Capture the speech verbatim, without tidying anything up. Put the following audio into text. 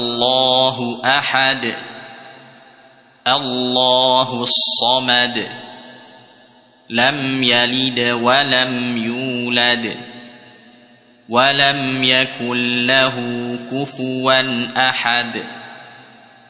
الله أحد الله الصمد لم يلد ولم يولد ولم يكن له كفوا أحد.